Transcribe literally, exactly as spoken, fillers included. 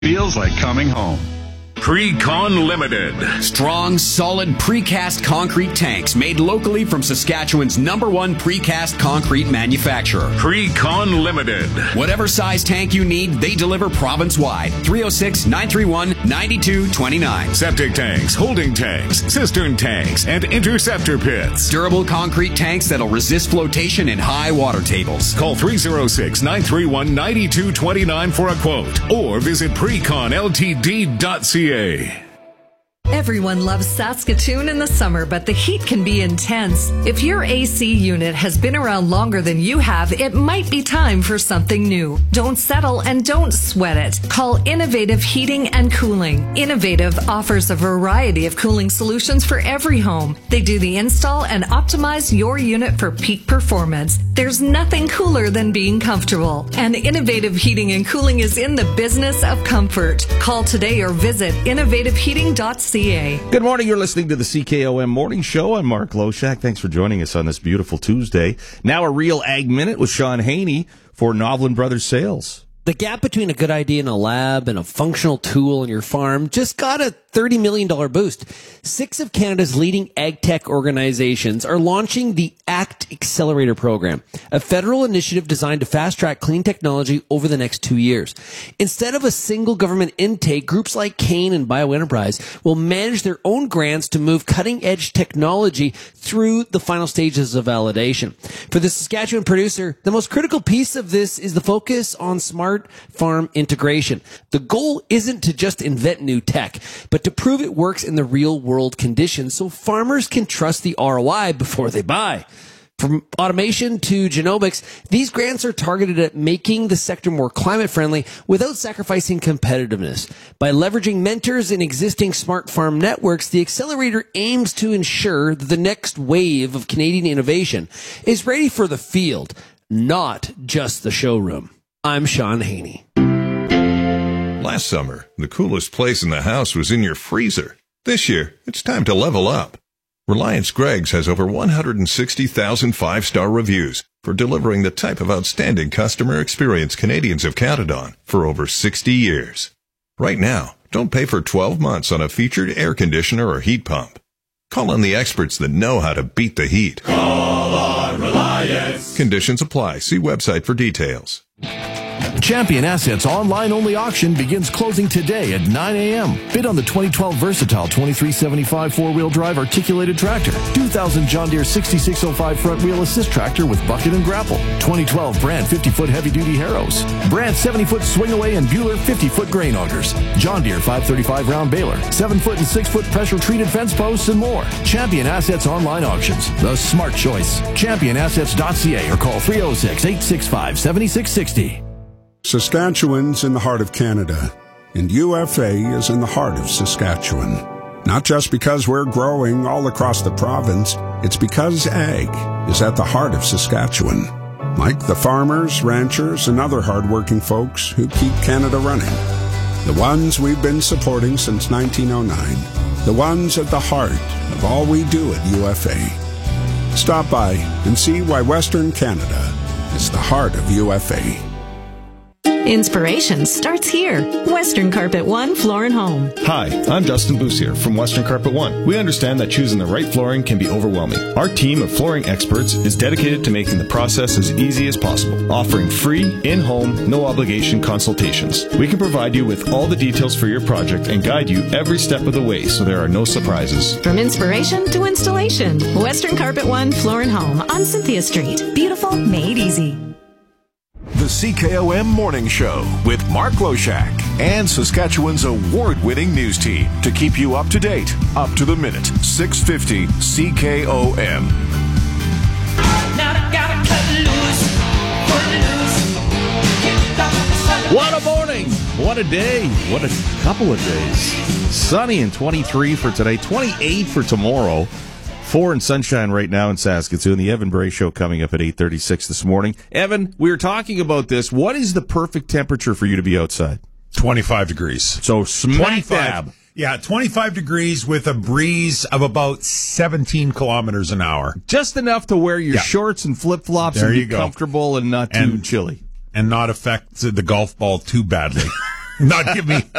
feels like coming home. Precon Limited. Strong, solid precast concrete tanks made locally from Saskatchewan's number one precast concrete manufacturer. Precon Limited. Whatever size tank you need, they deliver province-wide. three oh six, nine three one, nine two two nine. Septic tanks, holding tanks, cistern tanks, and interceptor pits. Durable concrete tanks that'll resist flotation in high water tables. Call three oh six, nine three one, nine two two nine for a quote or visit precon l t d dot c a. Everyone loves Saskatoon in the summer, but the heat can be intense. If your A C unit has been around longer than you have, it might be time for something new. Don't settle and don't sweat it. Call Innovative Heating and Cooling. Innovative offers a variety of cooling solutions for every home. They do the install and optimize your unit for peak performance. There's nothing cooler than being comfortable. And Innovative Heating and Cooling is in the business of comfort. Call today or visit innovative heating dot c a. Good morning. You're listening to the C K O M Morning Show. I'm Mark Loshak. Thanks for joining us on this beautiful Tuesday. Now a real Ag Minute with Sean Haney for Novlin Brothers Sales. The gap between a good idea in a lab and a functional tool in your farm just got a thirty million dollars boost. Six of Canada's leading ag tech organizations are launching the ACT Accelerator Program, a federal initiative designed to fast-track clean technology over the next two years. Instead of a single government intake, groups like Kane and BioEnterprise will manage their own grants to move cutting-edge technology through the final stages of validation. For the Saskatchewan producer, the most critical piece of this is the focus on smart farm integration. The goal isn't to just invent new tech, but to prove it works in the real-world conditions so farmers can trust the R O I before they buy. From automation to genomics, these grants are targeted at making the sector more climate-friendly without sacrificing competitiveness. By leveraging mentors in existing smart farm networks, the accelerator aims to ensure that the next wave of Canadian innovation is ready for the field, not just the showroom. I'm Sean Haney. Last summer, the coolest place in the house was in your freezer. This year, it's time to level up. Reliance Greggs has over one hundred sixty thousand five-star reviews for delivering the type of outstanding customer experience Canadians have counted on for over sixty years. Right now, don't pay for twelve months on a featured air conditioner or heat pump. Call on the experts that know how to beat the heat. Call on Reliance. Conditions apply. See website for details. Champion Assets online-only auction begins closing today at nine a.m. Bid on the twenty twelve Versatile twenty-three seventy-five four-wheel drive articulated tractor, two thousand John Deere sixty-six oh five front-wheel assist tractor with bucket and grapple, twenty twelve Brand fifty-foot heavy-duty harrows, Brand seventy-foot swing-away and Bueller fifty-foot grain augers, John Deere five thirty-five round baler, seven-foot and six-foot pressure-treated fence posts, and more. Champion Assets online auctions, the smart choice. champion assets dot c a or call three oh six, eight six five, seven six six zero. Saskatchewan's in the heart of Canada, and U F A is in the heart of Saskatchewan. Not just because we're growing all across the province, it's because ag is at the heart of Saskatchewan. Like the farmers, ranchers, and other hardworking folks who keep Canada running. The ones we've been supporting since nineteen oh nine. The ones at the heart of all we do at U F A. Stop by and see why Western Canada is the heart of U F A. Inspiration starts here. Western Carpet One Floor and Home. Hi, I'm Dustin Boussier from Western Carpet One. We understand that choosing the right flooring can be overwhelming. Our team of flooring experts is dedicated to making the process as easy as possible, offering free, in-home, no-obligation consultations. We can provide you with all the details for your project and guide you every step of the way so there are no surprises. From inspiration to installation, Western Carpet One Floor and Home on Cynthia Street. Beautiful, made easy. The C K O M Morning Show with Mark Loshak and Saskatchewan's award-winning news team to keep you up to date, up to the minute. six fifty C K O M. What a morning! What a day! What a couple of days. Sunny and twenty-three for today, twenty-eight for tomorrow. Four and sunshine right now in Saskatoon. The Evan Bray Show coming up at eight thirty-six this morning. Evan, we were talking about this. What is the perfect temperature for you to be outside? twenty-five degrees. So smack dab. Yeah, twenty-five degrees with a breeze of about seventeen kilometers an hour. Just enough to wear your yeah. shorts and flip-flops there and be comfortable and not too and, chilly. And not affect the golf ball too badly. Not give me